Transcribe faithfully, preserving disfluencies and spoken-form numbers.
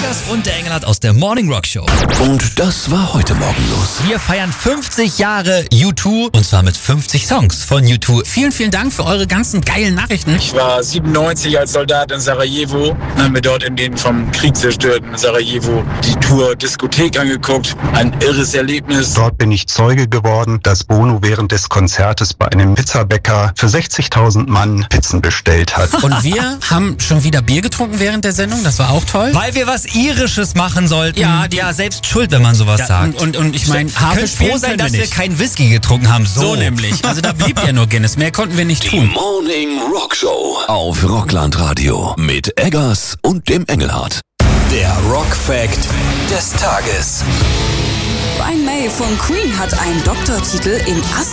Eggers und der Engelhardt aus der Morning Rock Show. Und das war heute Morgen los. Wir feiern fünfzig Jahre U zwei und zwar mit fünfzig Songs von U zwei. Vielen, vielen Dank für eure ganzen geilen Nachrichten. Ich war siebenundneunzig als Soldat in Sarajevo und habe mir dort in den vom Krieg zerstörten Sarajevo die Tour Diskothek angeguckt. Ein irres Erlebnis. Dort bin ich Zeuge geworden, dass Bono während des Konzertes bei einem Pizzabäcker für sechzigtausend Mann Pizzen bestellt hat. Und wir haben schon wieder Bier getrunken während der Sendung, das war auch toll. Weil wir was Irisches machen sollten. Ja, die- ja selbst schuld, wenn man sowas Ja, sagt. und, und, und ich meine, Könnt Harfe froh spielen sein, können dass wir wir nicht. keinen Whisky getrunken haben. So, So nämlich. Also da blieb ja nur Guinness. Mehr konnten wir nicht Die tun. Morning Rock Show auf Rockland Radio mit Eggers und dem Engelhardt. Der Rock Fact des Tages. Brian May von Queen hat einen Doktortitel in Astrophysik.